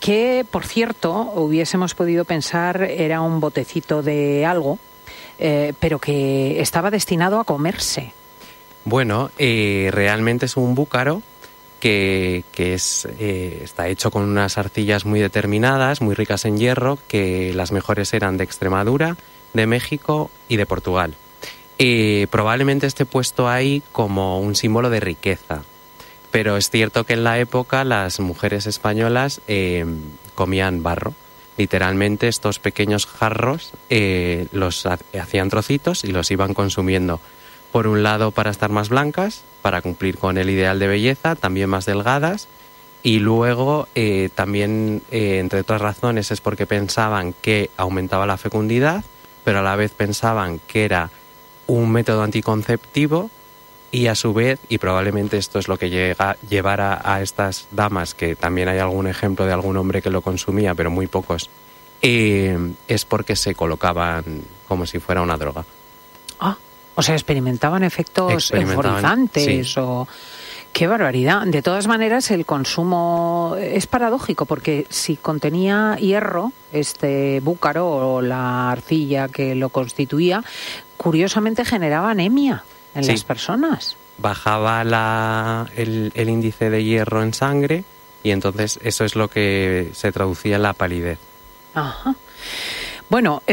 que, por cierto, hubiésemos podido pensar era un botecito de algo, pero que estaba destinado a comerse. Bueno, realmente es un búcaro que está hecho con unas arcillas muy determinadas, muy ricas en hierro, que las mejores eran de Extremadura, de México y de Portugal. Probablemente esté puesto ahí como un símbolo de riqueza, pero es cierto que en la época las mujeres españolas comían barro. Literalmente estos pequeños jarros los hacían trocitos y los iban consumiendo. Por un lado para estar más blancas, para cumplir con el ideal de belleza, también más delgadas, y luego también, entre otras razones, es porque pensaban que aumentaba la fecundidad, pero a la vez pensaban que era un método anticonceptivo y a su vez, y probablemente esto es lo que llevara a estas damas, que también hay algún ejemplo de algún hombre que lo consumía, pero muy pocos, es porque se colocaban como si fuera una droga. Ah, o sea, experimentaban efectos euforizantes, sí. ¡Qué barbaridad! De todas maneras, el consumo es paradójico, porque si contenía hierro, este búcaro o la arcilla que lo constituía, curiosamente generaba anemia en las personas. Bajaba el índice de hierro en sangre y entonces eso es lo que se traducía en la palidez. Ajá. Bueno,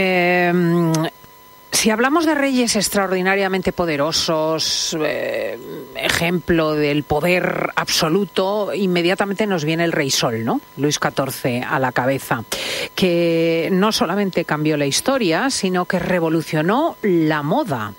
si hablamos de reyes extraordinariamente poderosos, ejemplo del poder absoluto, inmediatamente nos viene el Rey Sol, ¿no? Luis XIV a la cabeza, que no solamente cambió la historia, sino que revolucionó la moda.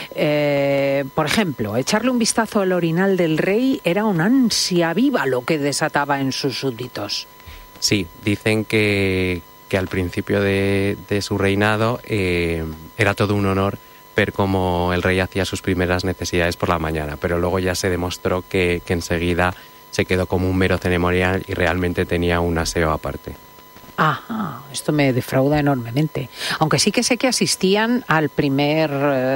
Por ejemplo, echarle un vistazo al orinal del rey era una ansia viva lo que desataba en sus súbditos. Sí, dicen que al principio de su reinado era todo un honor ver cómo el rey hacía sus primeras necesidades por la mañana, pero luego ya se demostró que enseguida se quedó como un mero ceremonial y realmente tenía un aseo aparte. Ajá, esto me defrauda enormemente. Aunque sí que sé que asistían al primer,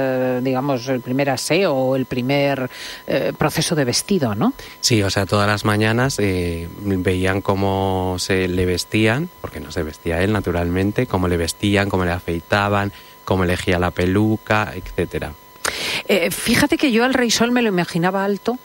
el primer aseo o el primer proceso de vestido, ¿no? Sí, o sea, todas las mañanas veían cómo se le vestían, porque no se vestía él naturalmente, cómo le vestían, cómo le afeitaban, cómo elegía la peluca, etcétera. Fíjate que yo al Rey Sol me lo imaginaba alto.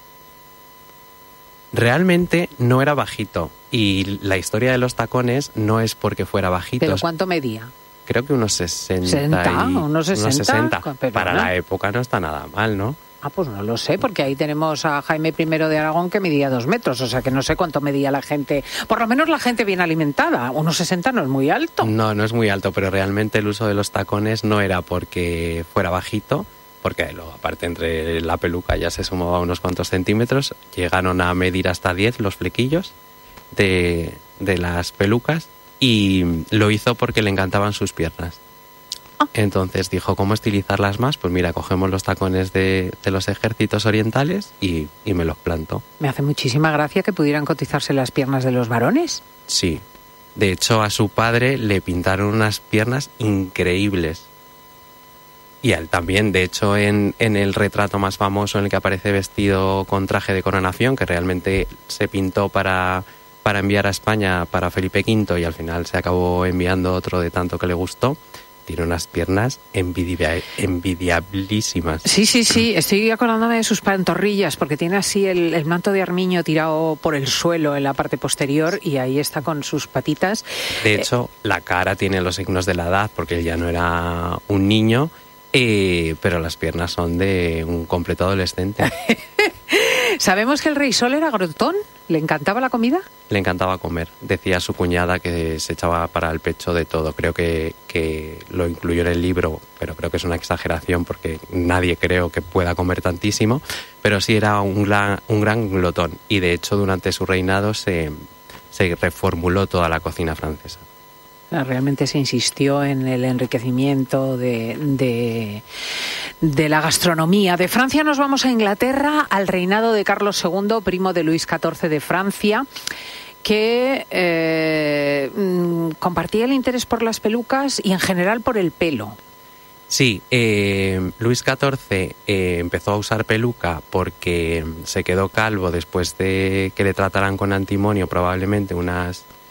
Realmente no era bajito y la historia de los tacones no es porque fuera bajito. ¿Pero cuánto medía? Creo que unos 60. ¿Unos 60? Para la época no está nada mal, ¿no? Ah, pues no lo sé, porque ahí tenemos a Jaime I de Aragón que medía 2 metros, o sea que no sé cuánto medía la gente, por lo menos la gente bien alimentada. Unos 60 no es muy alto. No es muy alto, pero realmente el uso de los tacones no era porque fuera bajito, porque luego, aparte, entre la peluca ya se sumaba unos cuantos centímetros, llegaron a medir hasta 10 los flequillos de las pelucas y lo hizo porque le encantaban sus piernas. Entonces dijo, ¿cómo estilizarlas más? Pues mira, cogemos los tacones de los ejércitos orientales y me los planto. Me hace muchísima gracia que pudieran cotizarse las piernas de los varones. Sí, de hecho a su padre le pintaron unas piernas increíbles. Y a él también, de hecho, en el retrato más famoso en el que aparece vestido con traje de coronación, que realmente se pintó para enviar a España para Felipe V y al final se acabó enviando otro de tanto que le gustó, tiene unas piernas envidiablísimas. Sí, estoy acordándome de sus pantorrillas, porque tiene así el manto de armiño tirado por el suelo en la parte posterior y ahí está con sus patitas. De hecho, la cara tiene los signos de la edad, porque él ya no era un niño, pero las piernas son de un completo adolescente. ¿Sabemos que el Rey Sol era glotón? ¿Le encantaba la comida? Le encantaba comer. Decía su cuñada que se echaba para el pecho de todo. Creo que lo incluyó en el libro, pero creo que es una exageración porque nadie creo que pueda comer tantísimo. Pero sí era un gran glotón. Y de hecho durante su reinado se reformuló toda la cocina francesa. Realmente se insistió en el enriquecimiento de la gastronomía. De Francia nos vamos a Inglaterra, al reinado de Carlos II, primo de Luis XIV de Francia, que compartía el interés por las pelucas y en general por el pelo. Sí, Luis XIV empezó a usar peluca porque se quedó calvo después de que le trataran con antimonio probablemente unas